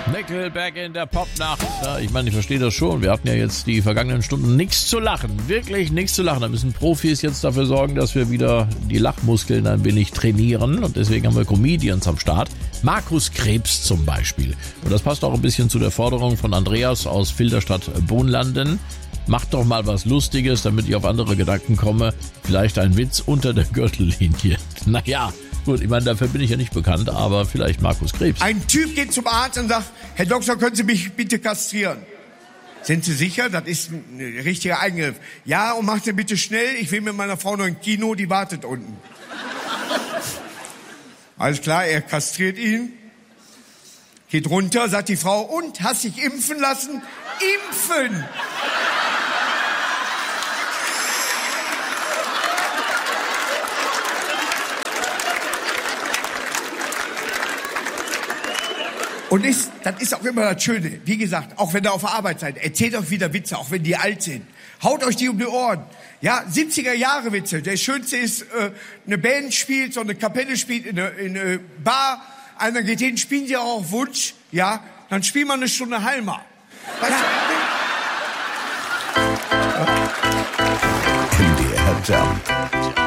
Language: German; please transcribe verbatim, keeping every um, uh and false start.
Nickelback in der Popnacht. Ja, ich meine, ich verstehe das schon. Wir hatten ja jetzt die vergangenen Stunden nichts zu lachen. Wirklich nichts zu lachen. Da müssen Profis jetzt dafür sorgen, dass wir wieder die Lachmuskeln ein wenig trainieren. Und deswegen haben wir Comedians am Start. Markus Krebs zum Beispiel. Und das passt auch ein bisschen zu der Forderung von Andreas aus Filderstadt-Bohnlanden. Macht doch mal was Lustiges, damit ich auf andere Gedanken komme. Vielleicht ein Witz unter der Gürtellinie. Naja, gut, ich meine, dafür bin ich ja nicht bekannt, aber vielleicht Markus Krebs. Ein Typ geht zum Arzt und sagt, Herr Doktor, können Sie mich bitte kastrieren? Sind Sie sicher? Das ist ein richtiger Eingriff. Ja, und macht Sie bitte schnell, ich will mit meiner Frau noch im Kino, die wartet unten. Alles klar, er kastriert ihn, geht runter, sagt die Frau, und, hast dich impfen lassen? Impfen! Und ist, das ist auch immer das Schöne. Wie gesagt, auch wenn ihr auf der Arbeit seid, erzählt euch wieder Witze, auch wenn die alt sind. Haut euch die um die Ohren. Ja, siebziger Jahre Witze. Der schönste ist, äh, eine Band spielt, so eine Kapelle spielt in eine, in eine Bar. Einer geht hin, spielen die auch auf Wunsch. Ja, dann spielen wir eine Stunde Halma. Weißt du? M D R Jump.